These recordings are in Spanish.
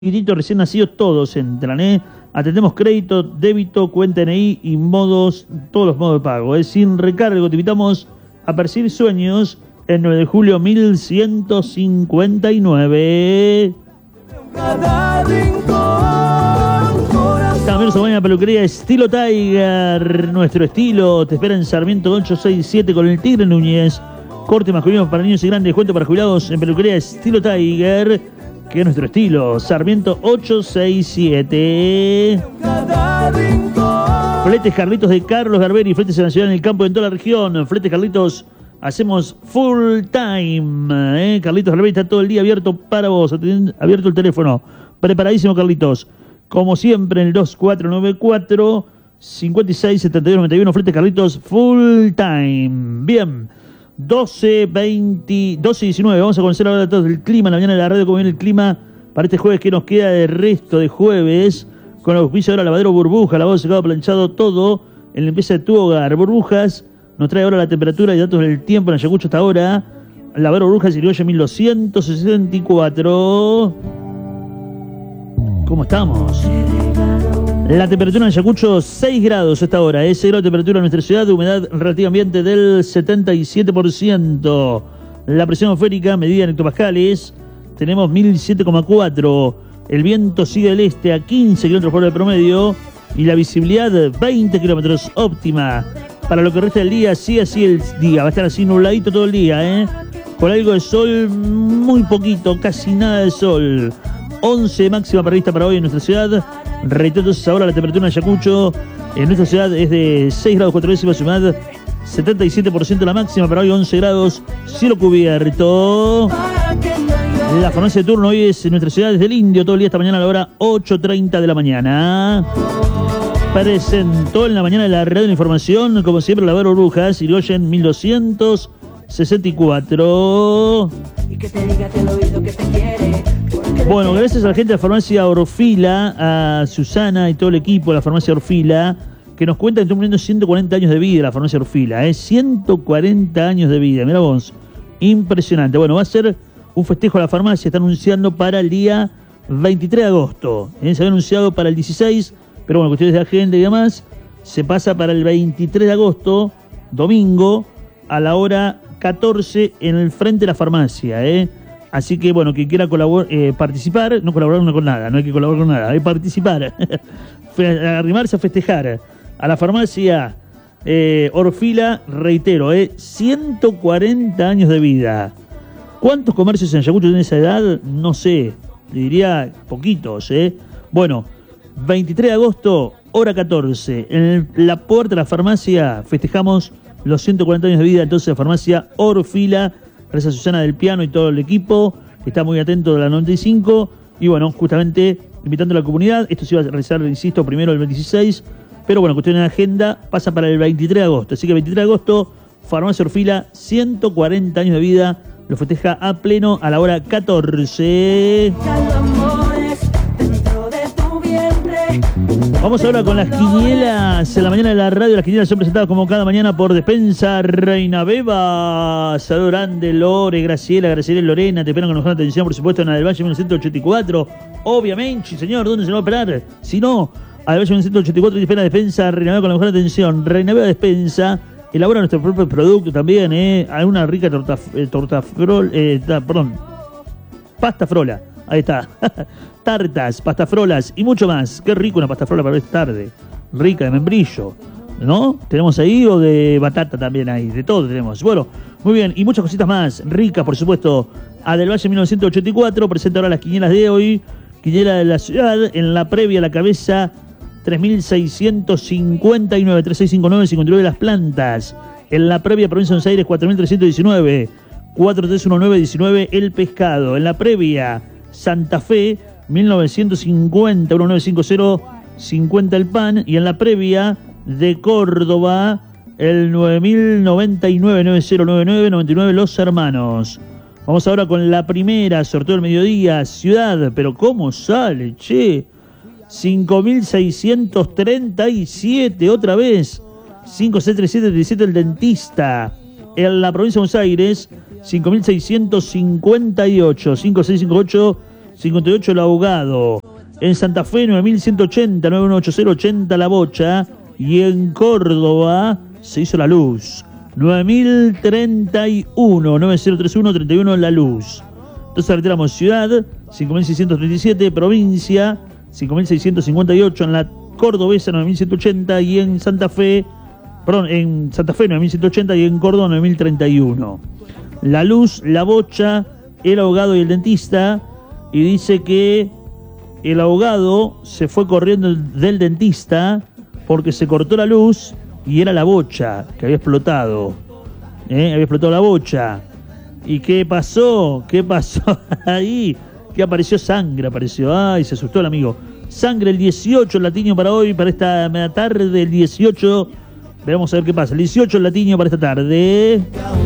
chiquititos recién nacidos todos entran, Atendemos crédito, débito, cuenta NI y todos los modos de pago, Sin recargo, te invitamos a percibir sueños el 9 de julio 1159. También nos la peluquería Estilo Tiger, nuestro estilo, te espera en Sarmiento 867 con el Tigre Núñez. Corte masculino para niños y grandes, descuento para jubilados en peluquería Estilo Tiger, que es nuestro estilo, Sarmiento 867. Fletes Carlitos de Carlos Garberi, fletes en la ciudad, en el campo, en toda la región. Fletes Carlitos, hacemos full time, Carlitos Garberi está todo el día abierto para vos, abierto el teléfono, preparadísimo Carlitos. Como siempre en el 2494 567291, Fletes Carlitos full time. Bien. 12:19. Vamos a conocer ahora datos del clima en la mañana de la radio, cómo viene el clima para este jueves que nos queda de resto de jueves, con el auspicio ahora lavadero Burbuja, lavado, secado, planchado, todo en limpieza de tu hogar. Burbujas nos trae ahora la temperatura y datos del tiempo en Ayacucho hasta ahora. Lavadero Burbujas, Irigoyen 1264. ¿Cómo estamos? La temperatura en Ayacucho 6 grados a esta hora, 6 grados de temperatura en nuestra ciudad, humedad relativa ambiente del 77%. La presión atmosférica medida en hectopascales, tenemos 1007,4. El viento sigue del este a 15 kilómetros por hora de promedio y la visibilidad 20 kilómetros óptima. Para lo que resta del día, sí, así el día, va a estar así nubladito todo el día, con algo de sol, muy poquito, casi nada de sol. 11 máxima prevista para hoy en nuestra ciudad. Reitero entonces ahora la temperatura en Ayacucho, en nuestra ciudad es de 6 grados 4 décimas, humedad 77% la máxima para hoy, 11 grados, cielo cubierto. La farmacia de turno hoy es en nuestra ciudad desde el Indio, todo el día esta mañana a la hora 8:30 de la mañana. Presentó en la mañana de la radio de información, como siempre, la Lavadero Burbujas, Irigoyen 1264. Y que te diga al oído que te quiere. Bueno, gracias a la gente de la farmacia Orfila, a Susana y todo el equipo de la farmacia Orfila, que nos cuenta que están cumpliendo 140 años de vida la farmacia Orfila, 140 años de vida, mirá vos, impresionante. Bueno, va a ser un festejo a la farmacia, está anunciando para el día 23 de agosto, se había anunciado para el 16, pero bueno, cuestiones de agenda y demás, se pasa para el 23 de agosto, domingo, a la hora 14 en el frente de la farmacia, Así que, bueno, quien quiera participar, no colaborar con nada, no hay que colaborar con nada, hay que participar, arrimarse a festejar a la farmacia Orfila, reitero, 140 años de vida. ¿Cuántos comercios en Ayacucho tienen esa edad? No sé, le diría poquitos, Bueno, 23 de agosto, hora 14, en la puerta de la farmacia festejamos los 140 años de vida, entonces la farmacia Orfila. Gracias a Susana del Piano y todo el equipo, que está muy atento de la 95. Y bueno, justamente invitando a la comunidad. Esto se iba a realizar, insisto, primero el 26. Pero bueno, cuestión de agenda, pasa para el 23 de agosto. Así que 23 de agosto, farmacia Orfila, 140 años de vida. Lo festeja a pleno a la hora 14. Vamos ahora con las quinielas en la mañana de la radio. Las quinielas son presentadas como cada mañana por Despensa Reina Beba. Salud grande, Lore, Graciela y Lorena. Te esperan con mejor atención, por supuesto, en la del Valle 1984. Obviamente, sí, señor, ¿dónde se va a esperar? Si no, a del Valle 1984 te espera Despensa Reina Beba con la mejor atención. Reina Beba Despensa elabora nuestro propio producto también, Hay una rica pasta frola. Ahí está. Tartas, pastafrolas y mucho más. Qué rico una pastafrola para esta tarde. Rica, de membrillo, ¿no? Tenemos ahí o de batata también ahí. De todo tenemos. Bueno, muy bien. Y muchas cositas más. Ricas, por supuesto. A del Valle 1984. Presenta ahora las quinielas de hoy. Quiniela de la ciudad. En la previa, la cabeza 3659. 3659, 59 de las plantas. En la previa, provincia de Buenos Aires, 4319. 431919, el pescado. En la previa, Santa Fe, 1950, 1950, 50 el pan. Y en la previa de Córdoba, el 9099, 9099, 99 los hermanos. Vamos ahora con la primera, sorteo del mediodía, ciudad. Pero ¿cómo sale, che? 5637, otra vez. 5637, el dentista. En la provincia de Buenos Aires, 5658, 5658, 58 El Ahogado. En Santa Fe 9180, 9180 La Bocha. Y en Córdoba se hizo La Luz. 9031, 9031 31 La Luz. Entonces retiramos ciudad, 5.637, provincia, 5.658 en la Cordobesa, 9.180 y en Santa Fe, perdón, en Santa Fe 9.180 y en Córdoba 9.031. La Luz, La Bocha, El Ahogado y el Dentista, y dice que el ahogado se fue corriendo del dentista porque se cortó la luz y era la bocha que había explotado. Había explotado la bocha. ¿Y qué pasó? ¿Qué pasó ahí? Que apareció sangre, apareció. Ay, se asustó el amigo. Sangre el 18, el latiño para hoy, para esta tarde, el 18. Vamos a ver qué pasa. El 18 el latiño para esta tarde.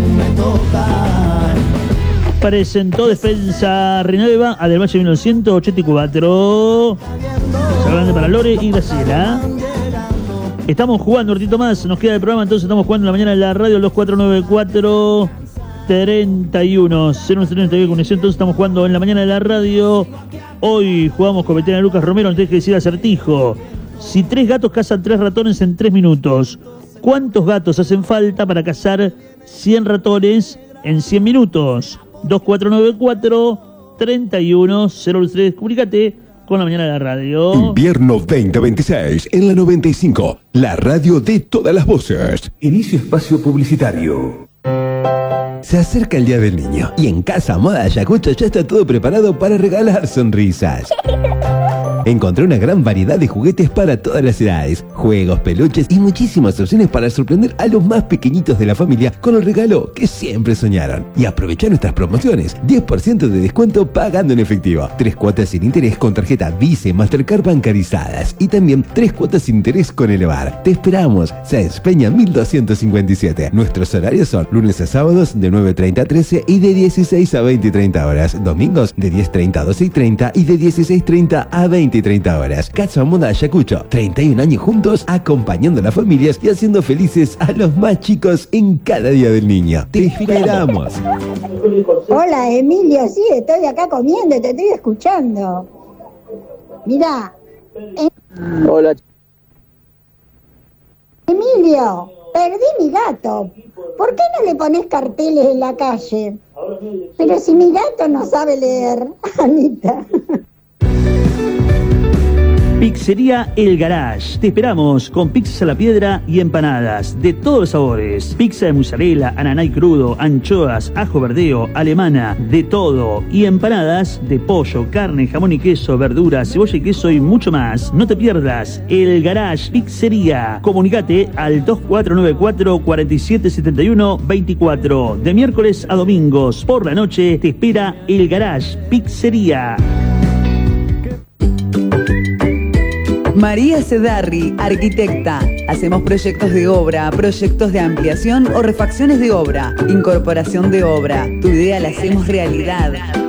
Presentó Defensa Renueva a Del Valle 1984. Grande para Lore y Graciela. Estamos jugando un ratito más, nos queda el programa, entonces estamos jugando en la mañana en la radio, los 494 31 039 conexión. Entonces estamos jugando en la mañana de la radio. Hoy jugamos con veterana Lucas Romero. Nos tiene que decir acertijo: si 3 gatos cazan 3 ratones en 3 minutos, ¿cuántos gatos hacen falta para cazar 100 ratones en 100 minutos? 2494 3103. Comunícate con la mañana de la radio. Invierno 2026 en la 95, la radio de todas las voces. Inicio espacio publicitario. Se acerca el Día del Niño y en Casa Moda Ayacucho ya está todo preparado para regalar sonrisas. Encontré una gran variedad de juguetes para todas las edades, juegos, peluches y muchísimas opciones para sorprender a los más pequeñitos de la familia con el regalo que siempre soñaron. Y aprovechar nuestras promociones, 10% de descuento pagando en efectivo, 3 cuotas sin interés con tarjeta Visa y Mastercard bancarizadas y también 3 cuotas sin interés con Elevar. Te esperamos, Sáenz Peña 1257. Nuestros horarios son lunes a sábados de 9:30 a 13 y de 16 a 20:30 horas, domingos de 10:30 a 12:30 y de 16:30 a 20:30 horas. Casa Moda Ayacucho, 31 años juntos, acompañando a las familias y haciendo felices a los más chicos en cada Día del Niño. Te esperamos. Hola Emilio, sí, estoy acá comiendo, te estoy escuchando. Mirá. Hola. Emilio, perdí mi gato. ¿Por qué no le pones carteles en la calle? Pero si mi gato no sabe leer, Anita. Pizzería El Garage. Te esperamos con pizzas a la piedra y empanadas de todos los sabores. Pizza de mozzarella, ananá y crudo, anchoas, ajo verdeo, alemana, de todo. Y empanadas de pollo, carne, jamón y queso, verduras, cebolla y queso y mucho más. No te pierdas El Garage Pizzería. Comunicate al 2494 4771 24. De miércoles a domingos por la noche te espera El Garage Pizzería. María Cedarri, arquitecta. Hacemos proyectos de obra, proyectos de ampliación o refacciones de obra, incorporación de obra. Tu idea la hacemos realidad.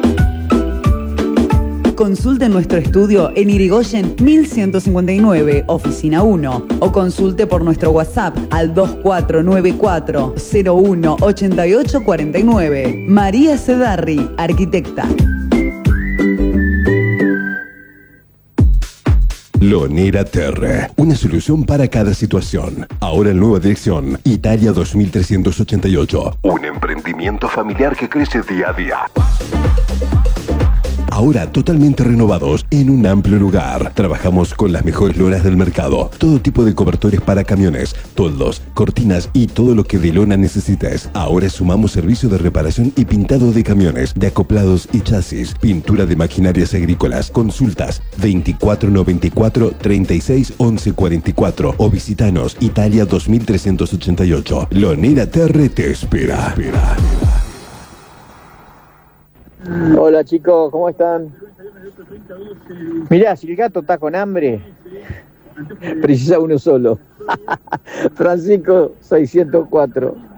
Consulte nuestro estudio en Irigoyen 1159, oficina 1, o consulte por nuestro WhatsApp al 2494 01 8849. María Cedarri, arquitecta. Lonera Terre, una solución para cada situación. Ahora en nueva dirección, Italia 2388. Un emprendimiento familiar que crece día a día. Ahora totalmente renovados en un amplio lugar. Trabajamos con las mejores lonas del mercado. Todo tipo de cobertores para camiones, toldos, cortinas y todo lo que de lona necesites. Ahora sumamos servicio de reparación y pintado de camiones, de acoplados y chasis, pintura de maquinarias agrícolas. Consultas 2494 36 11 44 o visitanos Italia 2388. Lonera Terre te espera. Hola chicos, ¿cómo están? Mirá, si el gato está con hambre, precisa uno solo. Francisco 604.